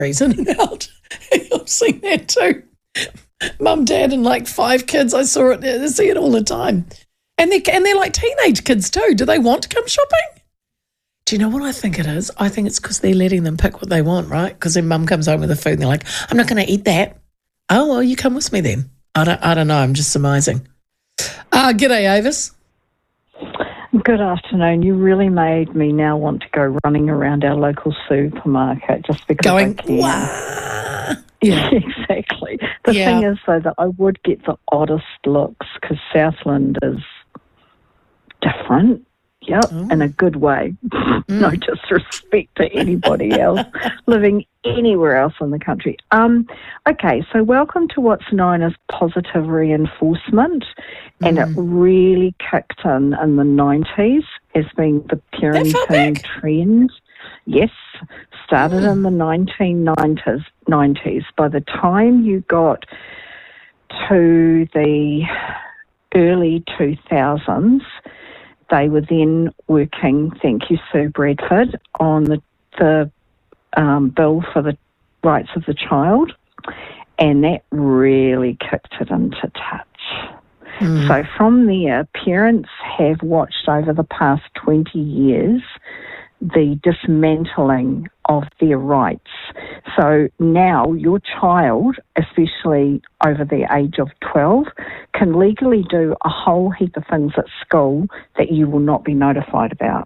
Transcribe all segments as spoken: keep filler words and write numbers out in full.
He's in and out. I've seen that too. Mum, dad, and like five kids. I saw it. I see it all the time. And they're, and they're like teenage kids too. Do they want to come shopping? Do you know what I think it is? I think it's because they're letting them pick what they want, right? Because their mum comes home with the food and they're like, I'm not going to eat that. Oh, well, you come with me then. I don't, I don't know. I'm just surmising. Uh, g'day, Avis. Good afternoon. You really made me now want to go running around our local supermarket just because Going, I can. Wah! Yeah, exactly. The Yeah. thing is, though, that I would get the oddest looks because Southland is different. Yep, Oh. in a good way. No disrespect to anybody else living anywhere else in the country. Um, okay, so welcome to what's known as positive reinforcement, and it really kicked in in the nineties as being the parenting trend. Yes, started in the nineteen nineties. nineties. By the time you got to the early two thousands, they were then working, thank you, Sue Bradford, on the, the um, bill for the rights of the child, and that really kicked it into touch. Mm. So from there, parents have watched over the past twenty years the dismantling of their rights. So now your child, especially over the age of twelve, can legally do a whole heap of things at school that you will not be notified about.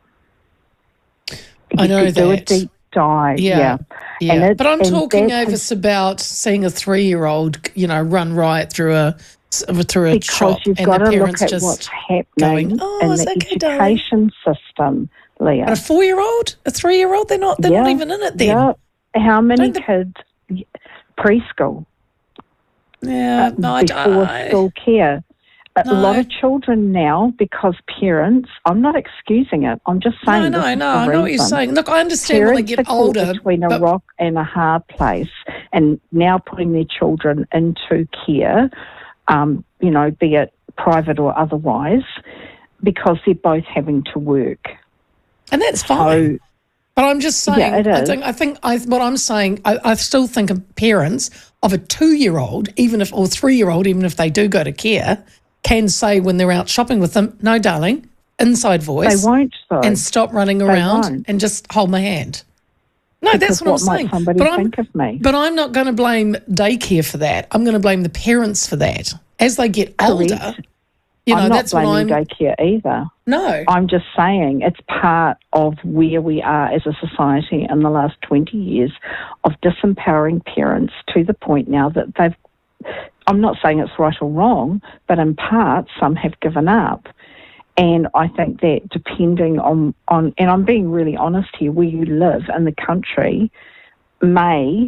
I know you could that. do a deep dive. Yeah, yeah. yeah. And it, but I'm and talking, that Avis, about seeing a three-year-old, you know, run riot through a through a because shop, you've and got the to look parents at just what's happening going, "Oh, in is the that okay, darling?" education system, Leah. But a four-year-old, a three-year-old, they're not, they're yeah. not even in it then. Yeah. How many the, kids preschool? Yeah, uh, no, before I, school care. A no. lot of children now, because parents, I'm not excusing it, I'm just saying No, no, this is no, the I know what you're reason. saying. Look, I understand Parents when they get are caught older. between a but, rock and a hard place, and now putting their children into care, um, you know, be it private or otherwise, because they're both having to work. And that's fine. So, but I'm just saying, yeah, it I is. think, I think I, what I'm saying, I, I still think of parents of a two-year-old, even if, or three-year-old, even if they do go to care, can say when they're out shopping with them, no, darling, inside voice. They won't, though. And stop running They around won't. and just hold my hand. No, Because that's what, what I'm might saying. somebody but think I'm, of me? But I'm not going to blame daycare for that. I'm going to blame the parents for that. As they get older, Correct. you know, I'm not that's what I'm... blaming daycare either. No. I'm just saying it's part of where we are as a society in the last twenty years of disempowering parents to the point now that they've, I'm not saying it's right or wrong, but in part some have given up. And I think that depending on, on and I'm being really honest here, where you live in the country may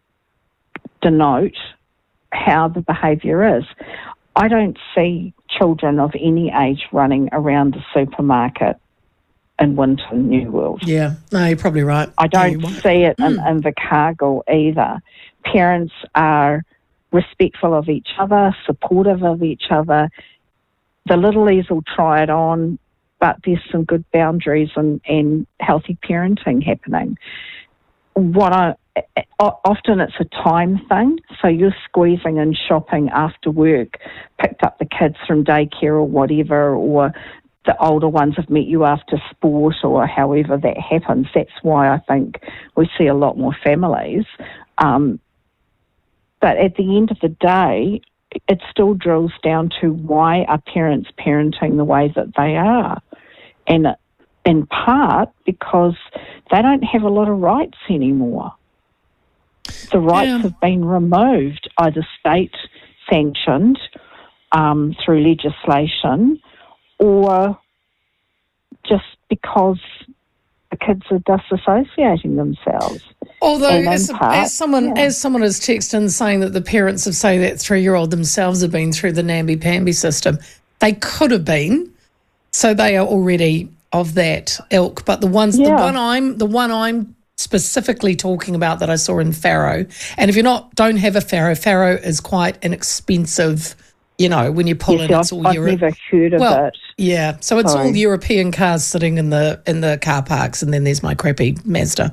denote how the behaviour is. I don't see children of any age running around the supermarket in Winton, New World. Yeah, no, you're probably right. I don't yeah, see it in, mm. in Invercargill either. Parents are respectful of each other, supportive of each other. The littlies will try it on, but there's some good boundaries and, and healthy parenting happening. What I Often it's a time thing, so you're squeezing in shopping after work, picked up the kids from daycare or whatever, or the older ones have met you after sport or however that happens. That's why I think we see a lot more families. Um, but at the end of the day, it still drills down to why are parents parenting the way that they are? And in part because they don't have a lot of rights anymore. The rights yeah. have been removed, either state-sanctioned um, through legislation or just because the kids are disassociating themselves. Although, as, part, as someone yeah. as someone has texted in saying that the parents of, say, that three-year-old themselves have been through the namby-pamby system, they could have been, so they are already of that ilk. But the ones, yeah. the one I'm, the one I'm specifically talking about that I saw in Faro, and if you're not, don't have a Faro. Faro is quite an expensive, you know, when you pull yes, in, I've, it's all I've Europe. never heard of well, it. Yeah, so it's Sorry. all European cars sitting in the in the car parks, and then there's my crappy Mazda.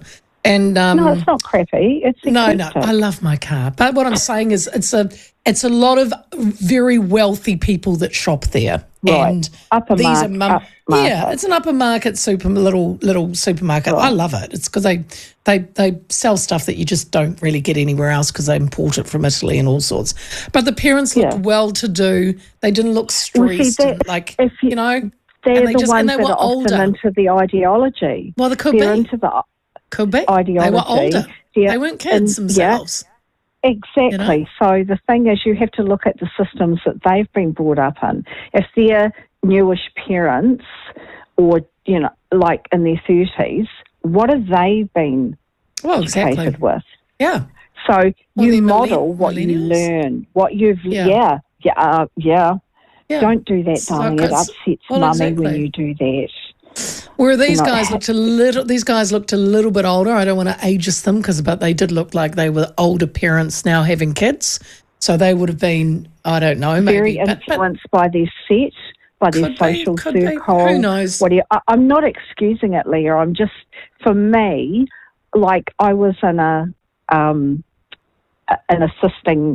And um, No, it's not crappy. It's no, eclectic. no, I love my car. But what I'm saying is, it's a it's a lot of very wealthy people that shop there, Right. and Upper these mark- are mum. up market. Yeah, it's an upper market super little little supermarket. Right. I love it. It's because they they they sell stuff that you just don't really get anywhere else because they import it from Italy and all sorts. But the parents looked Yeah. well to do. They didn't look Well, see, stressed, that- and like if you- you know. They're and they the just- ones and they that were are often older. into the ideology. Well, they could They're be. into the Could be. ideology. They were older. They're- They weren't kids and- yeah. themselves. Exactly. You know? So the thing is, you have to look at the systems that they've been brought up in. If they're newish parents, or you know, like in their thirties, what have they been Well, exactly. educated with? Yeah. So Well, they're you millen- model what you millennials. learn, what you've Yeah. yeah yeah uh, yeah. Yeah. Don't do that, So darling. It it's- upsets well, mummy exactly. when you do that. Where these You know, guys ha- looked a little, these guys looked a little bit older. I don't want to ageist them because, but they did look like they were older parents now having kids. So they would have been, I don't know, Very maybe. but- but influenced by their set, by their Could be, social could be. circle. Who knows? What do you, I, I'm not excusing it, Leah. I'm just, for me, like I was in a um, a- an assisting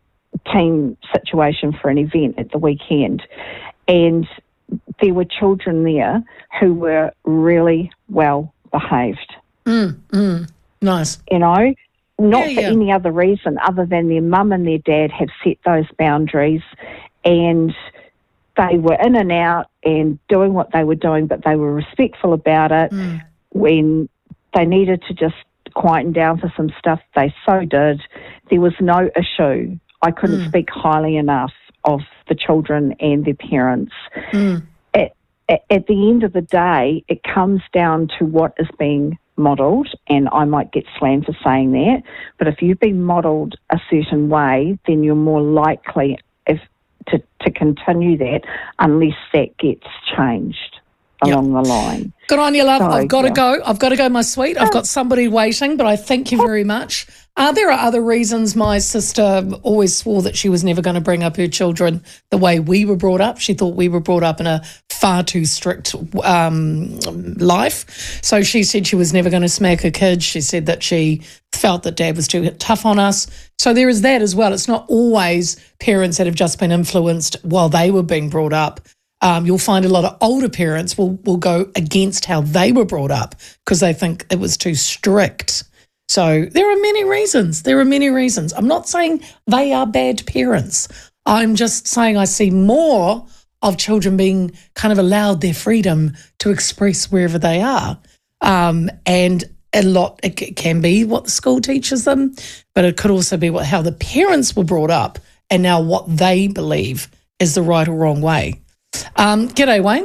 team situation for an event at the weekend, and there were children there who were really well behaved. Mm, mm, nice. You know, not Yeah, for yeah. any other reason other than their mum and their dad have set those boundaries, and they were in and out and doing what they were doing, but they were respectful about it. Mm. When they needed to just quieten down for some stuff, they so did. There was no issue. I couldn't Mm. speak highly enough of the children and their parents. Mm. At, at, at the end of the day, it comes down to what is being modelled, and I might get slammed for saying that, but if you've been modelled a certain way, then you're more likely if to, to continue that unless that gets changed Yep. along the line. Good on you, love. So, I've got to yeah. go. I've got to go, my sweet. I've got somebody waiting, but I thank you very much. Uh, there are other reasons. My sister always swore that she was never going to bring up her children the way we were brought up. She thought we were brought up in a far too strict um, life. So she said she was never going to smack her kids. She said that she felt that dad was too tough on us. So there is that as well. It's not always parents that have just been influenced while they were being brought up. Um, you'll find a lot of older parents will, will go against how they were brought up because they think it was too strict. So there are many reasons. There are many reasons. I'm not saying they are bad parents. I'm just saying I see more of children being kind of allowed their freedom to express wherever they are. Um, and a lot, it c- can be what the school teaches them, but it could also be what how the parents were brought up and now what they believe is the right or wrong way. Um, g'day, Wayne.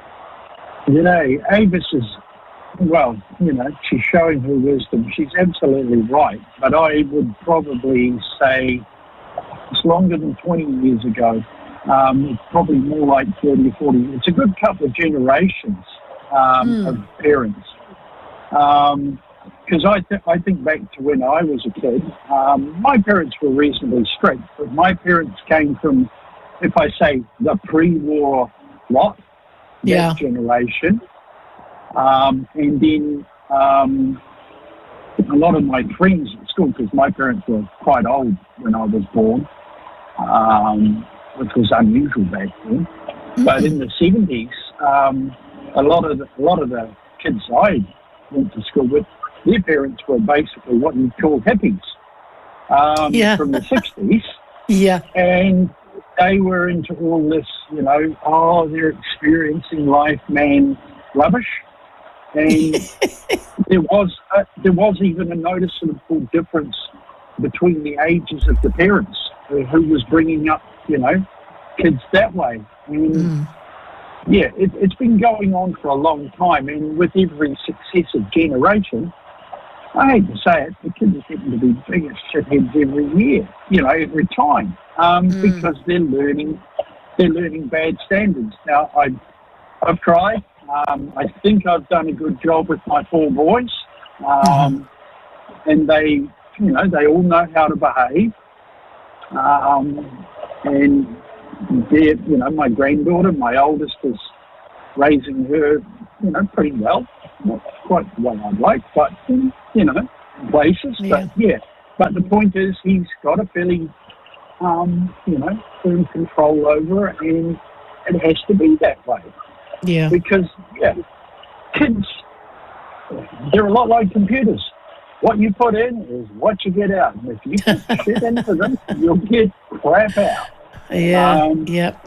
You know, Avis is, well, you know, she's showing her wisdom. She's absolutely right. But I would probably say it's longer than twenty years ago. Um, it's probably more like thirty or forty. It's a good couple of generations um, Mm. of parents. Because I, th- I think back to when I was a kid, um, my parents were reasonably strict, but my parents came from, if I say, the pre-war lot, that Yeah. generation. Um, and then um, a lot of my friends at school, because my parents were quite old when I was born, um, which was unusual back then. But in the seventies, um, a lot of the, a lot of the kids I went to school with, their parents were basically what you'd call hippies um, Yeah. from the sixties. Yeah. And they were into all this, you know, oh, they're experiencing life, man, rubbish. And there was a, there was even a noticeable difference between the ages of the parents who, who was bringing up, you know, kids that way. And Mm. yeah, it, it's been going on for a long time. And with every successive generation, I hate to say it, the kids are getting to be bigger shitheads every year, you know, every time, um, Mm. because they're learning, they're learning bad standards. Now, I, I've tried. Um, I think I've done a good job with my four boys, um, and they, you know, they all know how to behave. Um, and they're, you know, my granddaughter, my oldest, is raising her, you know, pretty well. not quite the way I'd like, but, you know, places. Yeah. But, yeah. But the point is he's got a fairly, um, you know, firm control over it, and it has to be that way. Yeah. Because, yeah, kids, they're a lot like computers. What you put in is what you get out. And if you put shit into them, you'll get crap out. Yeah. Um, yep.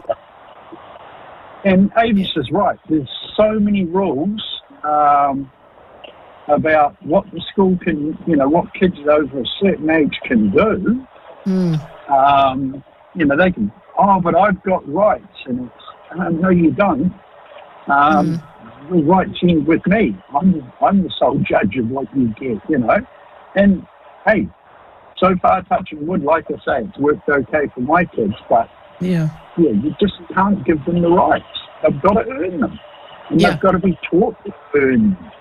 And Avis is right. There's so many rules um, about what the school can, you know, what kids over a certain age can do. Mm. Um, you know, they can, oh, but I've got rights. And it's, uh, no, you don't. Um, mm. The rights end with me. I'm, I'm the sole judge of what you get, you know. And, hey, so far, touching wood, like I say, it's worked okay for my kids, but yeah, yeah, you just can't give them the rights. They've got to earn them. And yeah. they've got to be taught to earn them.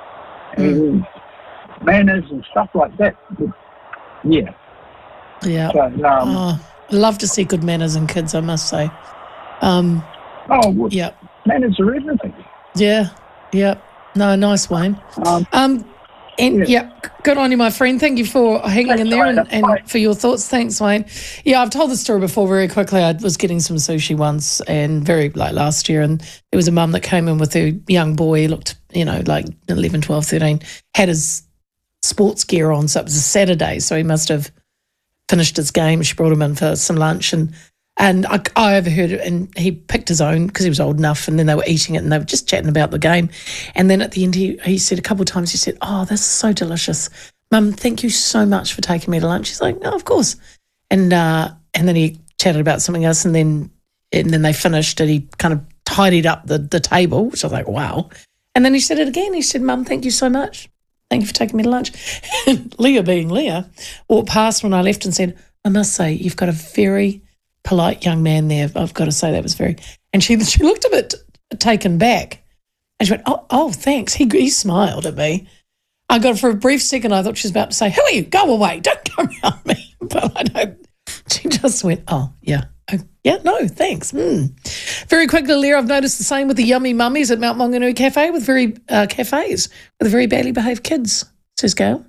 And mm. manners and stuff like that. But, yeah. Yeah. So, um, oh, love to see good manners in kids, I must say. Um, oh, well, yeah. Manners are everything. Yeah, yeah. No, nice, Wayne. Um, um and yeah. yeah, good on you, my friend. Thank you for hanging Thanks, in there and, and for your thoughts. Thanks, Wayne. Yeah, I've told the story before very quickly. I was getting some sushi once, and very like last year, and there was a mum that came in with a young boy. He looked, you know, like eleven, twelve, thirteen, had his sports gear on, so it was a Saturday, so he must have finished his game. She brought him in for some lunch, and And I, I overheard it, and he picked his own because he was old enough, and then they were eating it, and they were just chatting about the game. And then at the end, he, he said a couple of times, he said, oh, this is so delicious. Mum, thank you so much for taking me to lunch. She's like, no, of course. And uh, and then he chatted about something else, and then and then they finished, and he kind of tidied up the, the table, which I was like, wow. And then he said it again. He said, Mum, thank you so much. Thank you for taking me to lunch. And Leah, being Leah, walked past when I left and said, I must say, you've got a very polite young man there. I've got to say that was very, and she she looked a bit taken back, and she went, "Oh, oh, thanks." He he smiled at me. I got for a brief second. I thought she was about to say, "Who are you? Go away! Don't come around me." But I don't. She just went, "Oh, yeah, oh, yeah, no, thanks." Mm. Very quickly, Leah, I've noticed the same with the yummy mummies at Mount Maunganui Cafe with very uh, cafes with very badly behaved kids. Says Gail.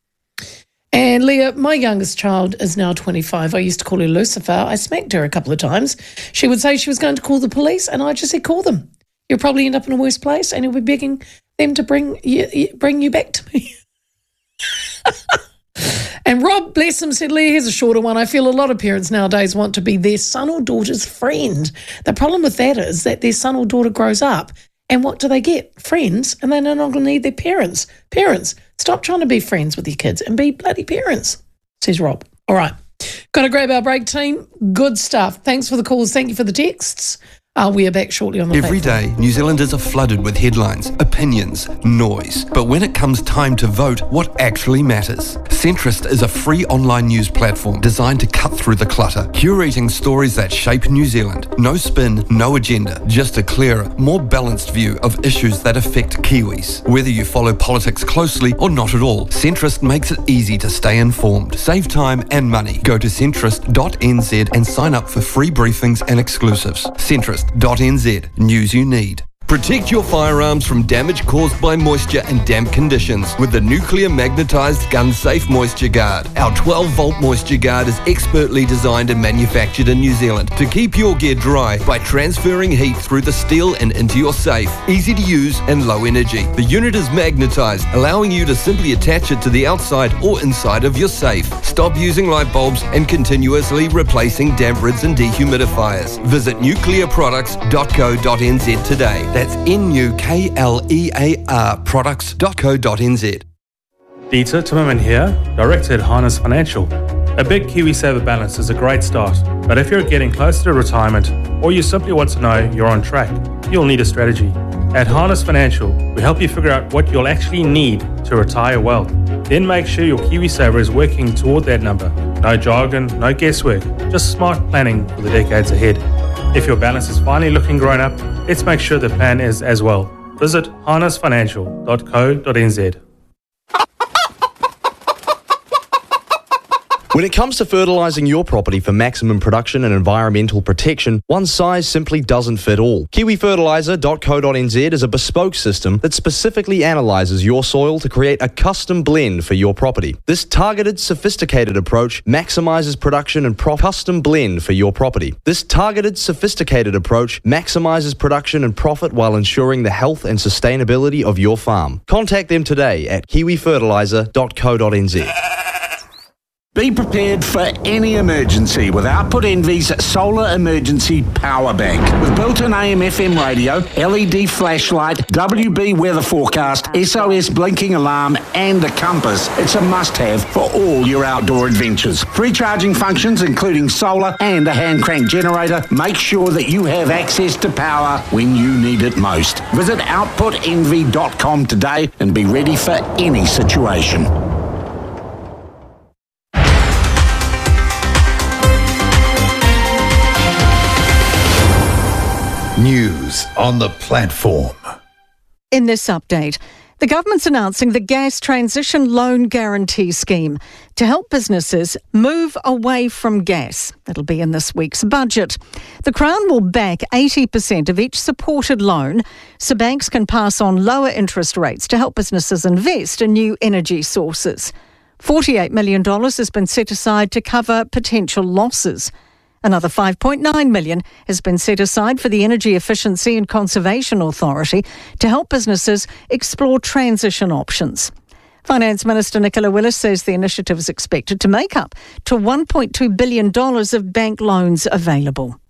And Leah, my youngest child is now twenty-five. I used to call her Lucifer. I smacked her a couple of times. She would say she was going to call the police, and I just said, call them. You'll probably end up in a worse place, and you'll be begging them to bring you, bring you back to me. And Rob, bless him, said, Leah, here's a shorter one. I feel a lot of parents nowadays want to be their son or daughter's friend. The problem with that is that their son or daughter grows up, and what do they get? Friends, and they no longer need their parents. Parents, stop trying to be friends with your kids and be bloody parents, says Rob. All right. Got to grab our break, team. Good stuff. Thanks for the calls. Thank you for the texts. Uh, we are back shortly on the Every platform. day, New Zealanders are flooded with headlines, opinions, noise. But when it comes time to vote, what actually matters? Centrist is a free online news platform designed to cut through the clutter, curating stories that shape New Zealand. No spin, no agenda, just a clearer, more balanced view of issues that affect Kiwis. Whether you follow politics closely or not at all, Centrist makes it easy to stay informed. Save time and money. Go to centrist dot n z and sign up for free briefings and exclusives. Centrist dot n z. News you need. Protect your firearms from damage caused by moisture and damp conditions with the Nuclear Magnetized Gun Safe Moisture Guard. Our twelve volt moisture guard is expertly designed and manufactured in New Zealand to keep your gear dry by transferring heat through the steel and into your safe. Easy to use and low energy. The unit is magnetized, allowing you to simply attach it to the outside or inside of your safe. Stop using light bulbs and continuously replacing damp rids and dehumidifiers. Visit nuclear products dot co dot n z today. That's N U K L E A R products dot co dot n z. Dieter Timmerman here, Director at Harness Financial. A big KiwiSaver balance is a great start, but if you're getting close to retirement or you simply want to know you're on track, you'll need a strategy. At Harness Financial, we help you figure out what you'll actually need to retire well. Then make sure your KiwiSaver is working toward that number. No jargon, no guesswork, just smart planning for the decades ahead. If your balance is finally looking grown up, let's make sure the plan is as well. Visit harness financial dot co dot n z. When it comes to fertilising your property for maximum production and environmental protection, one size simply doesn't fit all. kiwi fertiliser dot co dot n z is a bespoke system that specifically analyses your soil to create a custom blend for your property. This targeted, sophisticated approach maximises production and profit. Custom blend for your property. This targeted, sophisticated approach maximises production and profit while ensuring the health and sustainability of your farm. Contact them today at kiwi fertiliser dot co dot n z. Be prepared for any emergency with Output Envy's Solar Emergency Power Bank. With built-in A M F M radio, L E D flashlight, W B weather forecast, S O S blinking alarm and a compass, it's a must-have for all your outdoor adventures. Free charging functions including solar and a hand crank generator make sure that you have access to power when you need it most. Visit output envy dot com today and be ready for any situation. News on the platform. In this update, the government's announcing the Gas Transition Loan Guarantee Scheme to help businesses move away from gas. It'll be in this week's budget. The Crown will back eighty percent of each supported loan so banks can pass on lower interest rates to help businesses invest in new energy sources. forty-eight million dollars has been set aside to cover potential losses. Another five point nine million dollars has been set aside for the Energy Efficiency and Conservation Authority to help businesses explore transition options. Finance Minister Nicola Willis says the initiative is expected to make up to one point two billion dollars of bank loans available.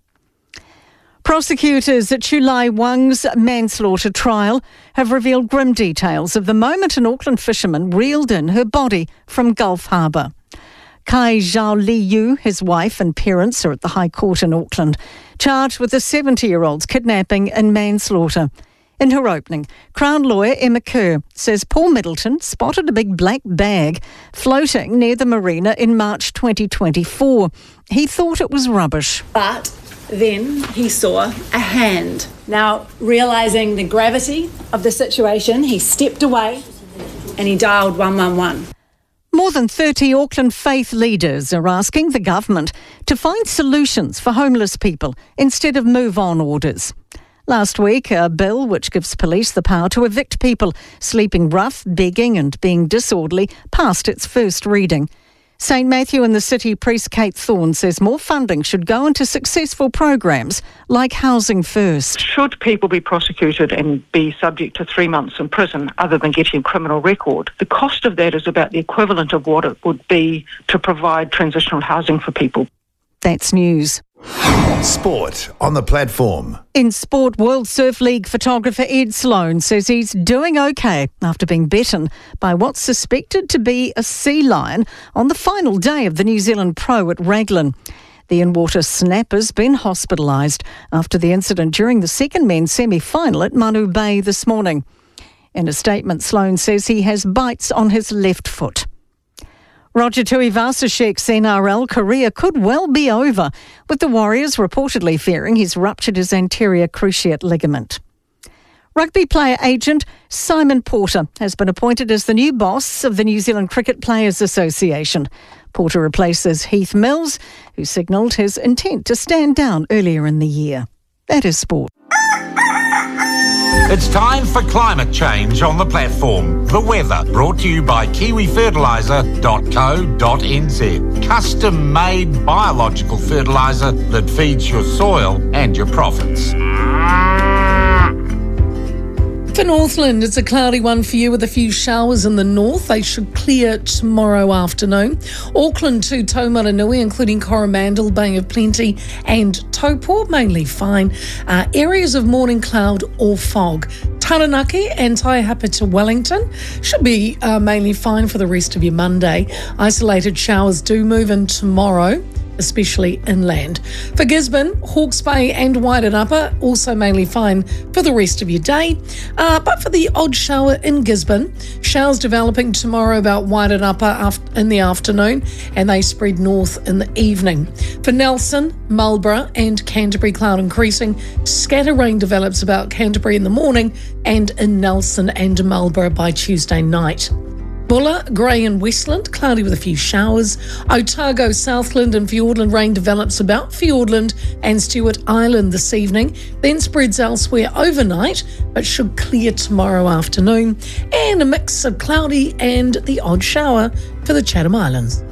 Prosecutors at Chulai Wang's manslaughter trial have revealed grim details of the moment an Auckland fisherman reeled in her body from Gulf Harbour. Kai Zhao Liu, his wife and parents, are at the High Court in Auckland, charged with the seventy-year-old's kidnapping and manslaughter. In her opening, Crown lawyer Emma Kerr says Paul Middleton spotted a big black bag floating near the marina in March twenty twenty-four. He thought it was rubbish. But then he saw a hand. Now, realising the gravity of the situation, he stepped away and he dialed one one one. More than thirty Auckland faith leaders are asking the government to find solutions for homeless people instead of move-on orders. Last week, a bill which gives police the power to evict people sleeping rough, begging and being disorderly passed its first reading. Saint Matthew and the City priest Kate Thorne says more funding should go into successful programs like Housing First. Should people be prosecuted and be subject to three months in prison other than getting a criminal record, the cost of that is about the equivalent of what it would be to provide transitional housing for people. That's news. Sport on the platform. In sport, World Surf League photographer Ed Sloan says he's doing okay after being bitten by what's suspected to be a sea lion on the final day of the New Zealand Pro at Raglan. The in-water snapper's been hospitalised after the incident during the second men's semi-final at Manu Bay this morning. In a statement, Sloan says he has bites on his left foot. Roger Tuivasa-Sheck's N R L career could well be over, with the Warriors reportedly fearing he's ruptured his anterior cruciate ligament. Rugby player agent Simon Porter has been appointed as the new boss of the New Zealand Cricket Players Association. Porter replaces Heath Mills, who signalled his intent to stand down earlier in the year. That is sport. It's time for climate change on the platform. The weather, brought to you by kiwi fertiliser dot co dot n z. Custom-made biological fertiliser that feeds your soil and your profits. For Northland, it's a cloudy one for you with a few showers in the north. They should clear tomorrow afternoon. Auckland to Taumaranui, including Coromandel, Bay of Plenty and Taupo, mainly fine. Uh, areas of morning cloud or fog. Taranaki and Taihapa to Wellington should be uh, mainly fine for the rest of your Monday. Isolated showers do move in tomorrow, especially inland. For Gisborne, Hawke's Bay and Wairarapa, also mainly fine for the rest of your day. Uh, but for the odd shower in Gisborne, showers developing tomorrow about Wairarapa in the afternoon, and they spread north in the evening. For Nelson, Marlborough and Canterbury, cloud increasing. Scatter rain develops about Canterbury in the morning and in Nelson and Marlborough by Tuesday night. Buller, grey and Westland, cloudy with a few showers. Otago, Southland and Fiordland rain develops about Fiordland and Stewart Island this evening, then spreads elsewhere overnight, but should clear tomorrow afternoon. And a mix of cloudy and the odd shower for the Chatham Islands.